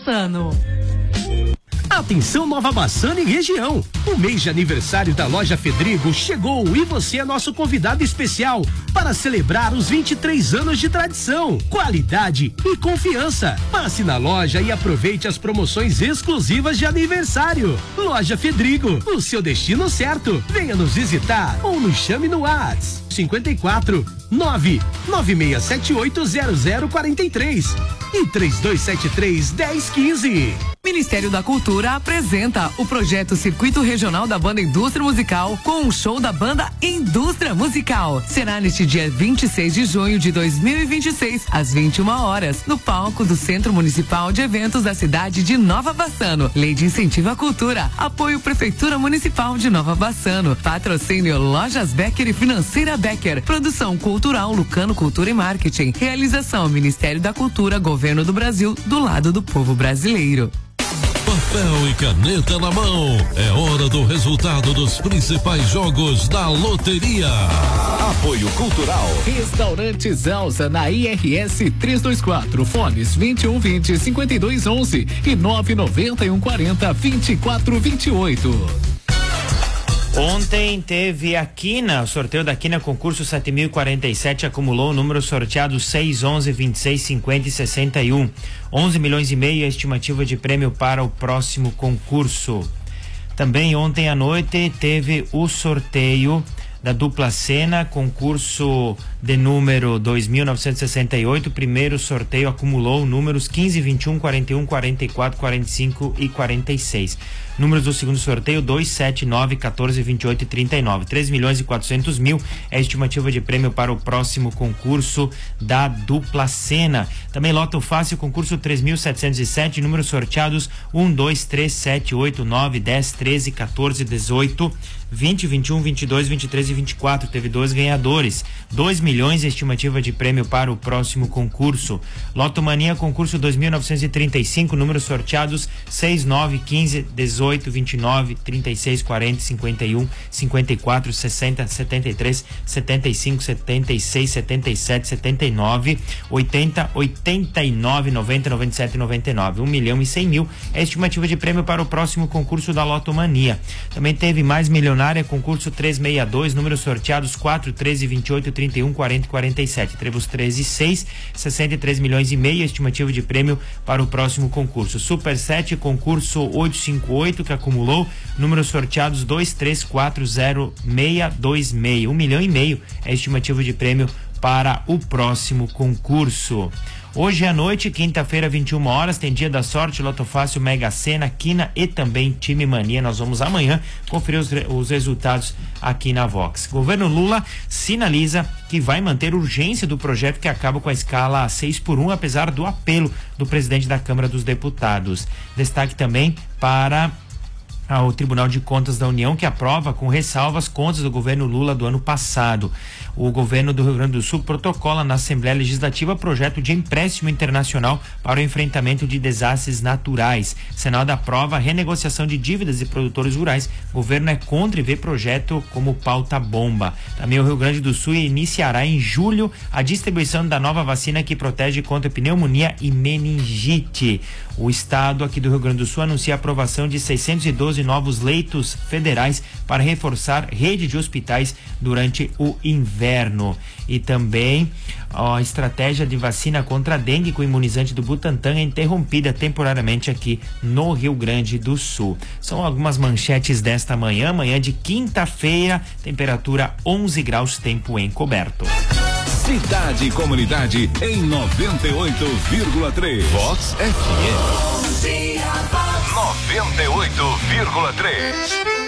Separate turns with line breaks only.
Bassano.
Atenção Nova Bassano e região. O mês de aniversário da loja Fedrigo chegou e você é nosso convidado especial para celebrar os 23 anos de tradição, qualidade e confiança. Passe na loja e aproveite as promoções exclusivas de aniversário. Loja Fedrigo, o seu destino certo. Venha nos visitar ou nos chame no WhatsApp 54 996780043 e 3273-1015.
Ministério da Cultura apresenta o projeto Circuito Regional da Banda Indústria Musical com um show da banda Indústria Musical. Será neste dia 26 de junho de 2026, às 21 horas, no palco do Centro Municipal de Eventos da cidade de Nova Bassano. Lei de Incentivo à Cultura. Apoio Prefeitura Municipal de Nova Bassano. Patrocínio Lojas Becker e Financeira Becker. Produção Cultural Lucano Cultura e Marketing. Realização Ministério da Cultura, Governo do Brasil, do lado do povo brasileiro.
Papel e caneta na mão. É hora do resultado dos principais jogos da loteria.
Apoio Cultural.
Restaurante Zelsa na IRS 324. Fones 2120-5211 e 99140-2428.
Ontem teve a Quina, o sorteio da Quina, concurso 7047, acumulou o número sorteado 6, 11, 26, 50 e 61. 11 milhões e meio a estimativa de prêmio para o próximo concurso. Também ontem à noite teve o sorteio da dupla Sena, concurso de número 2968, primeiro sorteio acumulou números 15, 21, 41, 44, 45 e 46. Números do segundo sorteio 2, 7, 9, 14, 28 e 39. 3 milhões e 400 mil é a estimativa de prêmio para o próximo concurso da dupla Sena. Também Loto Fácil, concurso 3.707, números sorteados 1, 2, 3, 7, 8, 9, 10, 13, 14, 18, 20, 21, 22, 23 e 24. Teve 2 ganhadores. 2 milhões é a estimativa de prêmio para o próximo concurso. Loto Mania, concurso 2.935, números sorteados 6, 9, 15, 18, 29, 36, 40, 51, 54, 60, 73, 75, 76, 77, 79, 80, 89, 90, 97 e 99. 1 milhão e 100 mil é a estimativa de prêmio para o próximo concurso da Loto Mania. Também teve mais milionária, concurso 362, números sorteados 4, 13, 28, 31, 40 e 47. Teve os 13 e 6, 63 milhões e meio, a estimativa de prêmio para o próximo concurso. Super 7, concurso 858, que acumulou números sorteados 2, 3, 4, 0, 6, 2, 6. 1 milhão e meio é a estimativa de prêmio para o próximo concurso. Hoje à noite, quinta-feira, 21 horas, tem Dia da Sorte, Loto Fácil, Mega Sena, Quina e também Time Mania. Nós vamos amanhã conferir os resultados aqui na Vox. Governo Lula sinaliza que vai manter urgência do projeto que acaba com a escala 6x1, apesar do apelo do presidente da Câmara dos Deputados. Destaque também para ao Tribunal de Contas da União, que aprova com ressalvas contas do governo Lula do ano passado. O governo do Rio Grande do Sul protocola na Assembleia Legislativa projeto de empréstimo internacional para o enfrentamento de desastres naturais. Senado aprova a renegociação de dívidas de produtores rurais. O governo é contra e vê projeto como pauta bomba. Também o Rio Grande do Sul iniciará em julho a distribuição da nova vacina que protege contra pneumonia e meningite. O estado aqui do Rio Grande do Sul anuncia a aprovação de 612 novos leitos federais para reforçar rede de hospitais durante o inverno. E também a estratégia de vacina contra a dengue com imunizante do Butantan é interrompida temporariamente aqui no Rio Grande do Sul. São algumas manchetes desta manhã de quinta-feira, temperatura 11 graus, tempo encoberto.
Cidade e comunidade em 98,3. Vox FM 98,3.